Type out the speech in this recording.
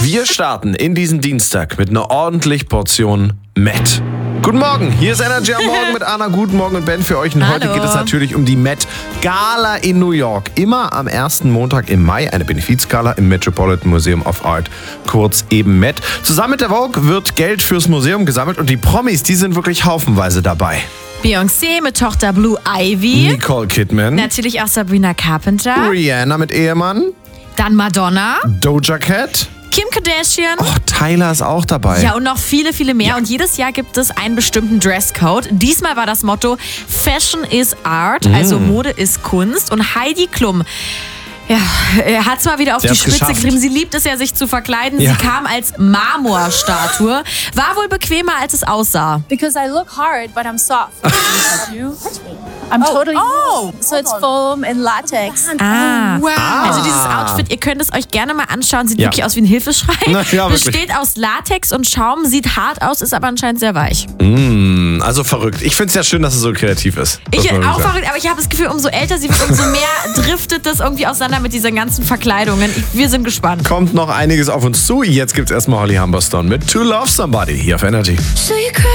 Wir starten in diesen Dienstag mit einer ordentlichen Portion Met. Guten Morgen, hier ist Energy am Morgen mit Anna. Guten Morgen und Ben für euch. Und heute geht es natürlich um die Met Gala in New York. Immer am ersten Montag im Mai eine Benefizgala im Metropolitan Museum of Art, kurz eben Met. Zusammen mit der Vogue wird Geld fürs Museum gesammelt und die Promis, die sind wirklich haufenweise dabei. Beyoncé mit Tochter Blue Ivy. Nicole Kidman. Natürlich auch Sabrina Carpenter. Rihanna mit Ehemann. Dann Madonna. Doja Cat. Kim Kardashian. Oh, Tyler ist auch dabei. Ja, und noch viele, viele mehr. Und jedes Jahr gibt es einen bestimmten Dresscode. Diesmal war das Motto Fashion is Art, also Mode ist Kunst. Und Heidi Klum, ja, er hat zwar wieder auf die Spitze getrieben. Sie liebt es ja, sich zu verkleiden. Ja. Sie kam als Marmorstatue. War wohl bequemer, als es aussah. Because I look hard, but I'm soft. I'm totally so it's foam and latex. Also dieses Outfit, ihr könnt es euch gerne mal anschauen. Sieht wirklich aus wie ein Hilfeschrei. Ja, besteht aus Latex und Schaum, sieht hart aus, ist aber anscheinend sehr weich. Also verrückt. Ich finde es ja schön, dass es so kreativ ist. Ich auch verrückt, aber ich habe das Gefühl, umso älter sie wird, umso mehr driftet das irgendwie auseinander mit diesen ganzen Verkleidungen. Wir sind gespannt. Kommt noch einiges auf uns zu. Jetzt gibt's erstmal Holly Humberstone mit To Love Somebody hier auf Energy.